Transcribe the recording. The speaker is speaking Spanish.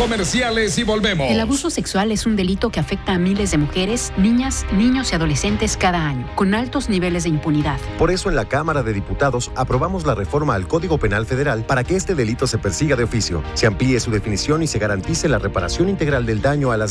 comerciales y volvemos. El abuso sexual es un delito que afecta a miles de mujeres, niñas, niños y adolescentes cada año, con altos niveles de impunidad. Por eso en la Cámara de Diputados aprobamos la reforma al Código Penal Federal para que este delito se persiga de oficio, se amplíe su definición y se garantice la reparación integral del daño a las